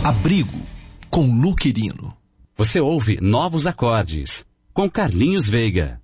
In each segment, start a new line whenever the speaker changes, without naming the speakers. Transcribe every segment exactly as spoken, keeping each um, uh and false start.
Abrigo, com Lu Quirino.
Você ouve Novos Acordes, com Carlinhos Veiga.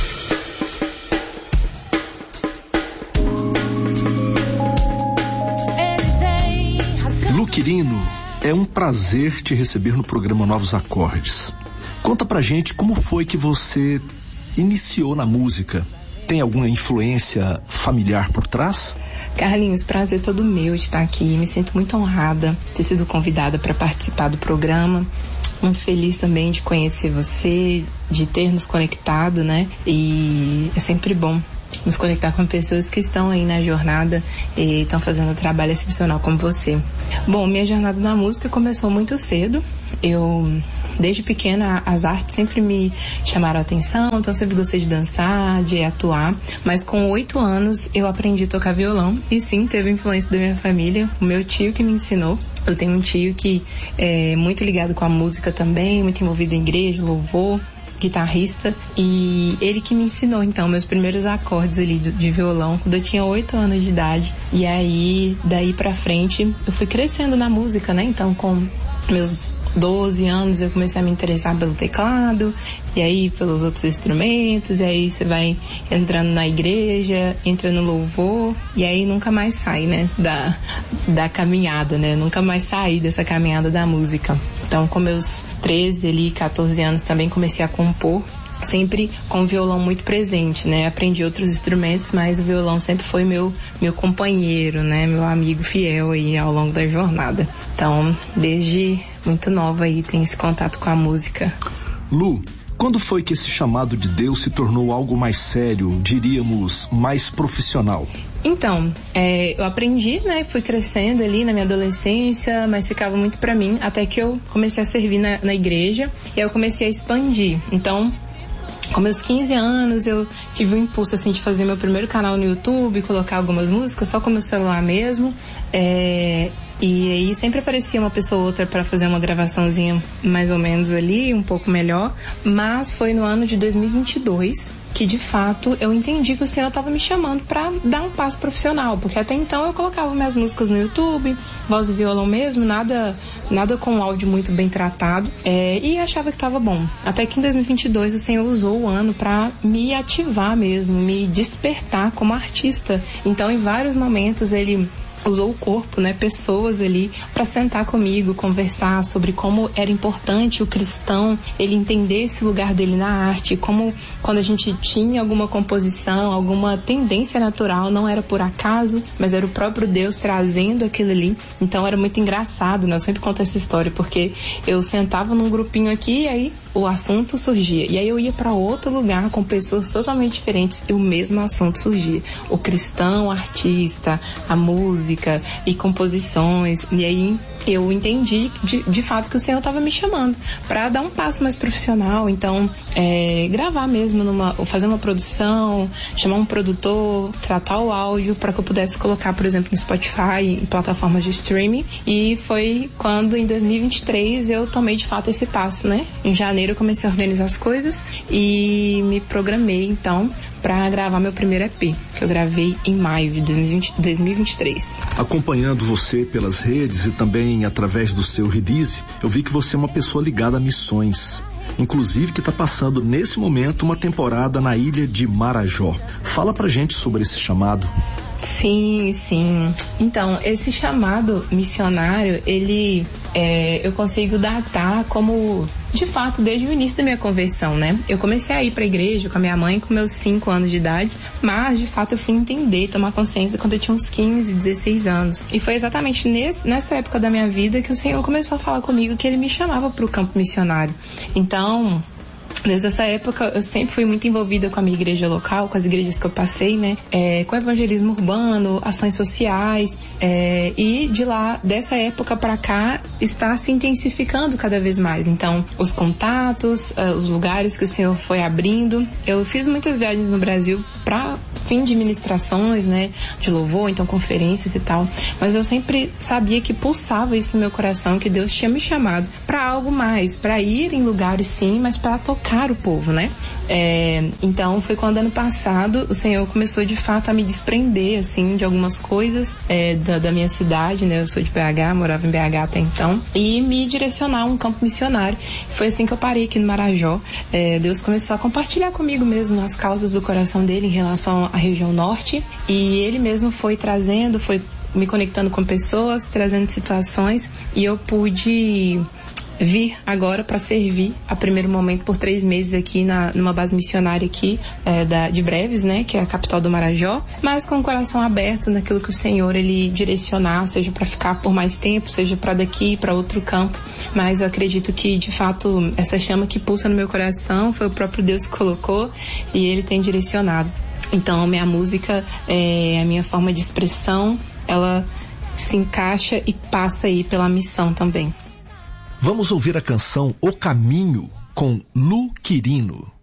Lu Quirino, é um prazer te receber no programa Novos Acordes. Conta pra gente como foi que você iniciou na música. Tem alguma influência familiar por trás?
Carlinhos, prazer todo meu de estar aqui. Me sinto muito honrada de ter sido convidada para participar do programa. Muito feliz também de conhecer você, de ter nos conectado, né? E é sempre bom nos conectar com pessoas que estão aí na jornada e estão fazendo um trabalho excepcional como você. Bom, minha jornada na música começou muito cedo. Eu, desde pequena, as artes sempre me chamaram a atenção, então sempre gostei de dançar, de atuar. Mas com oito anos eu aprendi a tocar violão e sim, teve influência da minha família, o meu tio que me ensinou. Eu tenho um tio que é muito ligado com a música também, muito envolvido em igreja, louvor, guitarrista, e ele que me ensinou então meus primeiros acordes ali de, de violão quando eu tinha oito anos de idade. E aí daí pra frente eu fui crescendo na música, né? Então com meus doze anos eu comecei a me interessar pelo teclado, e aí pelos outros instrumentos, e aí você vai entrando na igreja, entra no louvor, e aí nunca mais sai, né, da, da caminhada, né, nunca mais saí dessa caminhada da música. Então com meus treze ali, quatorze anos também comecei a compor, sempre com o violão muito presente, né? Aprendi outros instrumentos, mas o violão sempre foi meu, meu companheiro, né? Meu amigo fiel aí ao longo da jornada. Então, desde muito nova aí, tem esse contato com a música.
Lu, quando foi que esse chamado de Deus se tornou algo mais sério, diríamos, mais profissional?
Então, é, eu aprendi, né, fui crescendo ali na minha adolescência, mas ficava muito pra mim, até que eu comecei a servir na, na igreja, e aí eu comecei a expandir. Então, com meus quinze anos, eu tive o impulso, assim, de fazer meu primeiro canal no YouTube, colocar algumas músicas só com meu celular mesmo, é, e aí sempre aparecia uma pessoa ou outra para fazer uma gravaçãozinha mais ou menos ali, um pouco melhor, mas foi no ano de dois mil e vinte e dois que de fato eu entendi que o Senhor estava me chamando para dar um passo profissional, porque até então eu colocava minhas músicas no YouTube, voz e violão mesmo, nada, nada com áudio muito bem tratado, é, e achava que estava bom. Até que em dois mil e vinte e dois o Senhor usou o ano para me ativar mesmo, me despertar como artista. Então em vários momentos ele usou o corpo, né, pessoas ali para sentar comigo, conversar sobre como era importante o cristão ele entender esse lugar dele na arte, como quando a gente tinha alguma composição, alguma tendência natural, não era por acaso, mas era o próprio Deus trazendo aquilo ali. Então era muito engraçado, né? Eu sempre conto essa história porque eu sentava num grupinho aqui e aí o assunto surgia, e aí eu ia para outro lugar com pessoas totalmente diferentes e o mesmo assunto surgia, o cristão, o artista, a música e composições. E aí eu entendi de, de fato que o Senhor estava me chamando para dar um passo mais profissional. Então é, gravar mesmo numa, fazer uma produção, chamar um produtor, tratar o áudio para que eu pudesse colocar, por exemplo, no Spotify, em plataformas de streaming. E foi quando em dois mil e vinte e três eu tomei de fato esse passo, né? Em janeiro eu comecei a organizar as coisas e me programei então para gravar meu primeiro E P, que eu gravei em maio de dois mil e vinte e três.
Acompanhando você pelas redes e também através do seu release, eu vi que você é uma pessoa ligada a missões. Inclusive que está passando nesse momento uma temporada na ilha de Marajó. Fala pra gente sobre esse chamado.
Sim, sim. Então, esse chamado missionário, ele é, eu consigo datar como, de fato, desde o início da minha conversão, né? Eu comecei a ir para a igreja com a minha mãe com meus cinco anos de idade, mas, de fato, eu fui entender, tomar consciência quando eu tinha uns quinze, dezesseis anos. E foi exatamente nesse, nessa época da minha vida que o Senhor começou a falar comigo que Ele me chamava para o campo missionário. Então, desde essa época, eu sempre fui muito envolvida com a minha igreja local, com as igrejas que eu passei, né? É, com evangelismo urbano, ações sociais, é, e de lá, dessa época pra cá, está se intensificando cada vez mais. Então, os contatos, uh, os lugares que o Senhor foi abrindo. Eu fiz muitas viagens no Brasil pra fim de ministrações, né? De louvor, então conferências e tal. Mas eu sempre sabia que pulsava isso no meu coração, que Deus tinha me chamado pra algo mais, pra ir em lugares sim, mas pra tocar o povo, né? É, então foi quando ano passado o Senhor começou de fato a me desprender assim de algumas coisas, é, da, da minha cidade, né? Eu sou de B H, morava em B H até então, e me direcionar a um campo missionário. Foi assim que eu parei aqui no Marajó. É, Deus começou a compartilhar comigo mesmo as causas do coração dele em relação à região norte, e ele mesmo foi trazendo, foi me conectando com pessoas, trazendo situações, e eu pude vir agora para servir a primeiro momento por três meses aqui na, numa base missionária aqui é, da, de Breves, né, que é a capital do Marajó, mas com o coração aberto naquilo que o Senhor ele direcionar, seja para ficar por mais tempo, seja para daqui para outro campo. Mas eu acredito que de fato essa chama que pulsa no meu coração foi o próprio Deus que colocou e ele tem direcionado. Então minha música, é, a minha forma de expressão, ela se encaixa e passa aí pela missão também.
Vamos ouvir a canção O Caminho com Lu Quirino.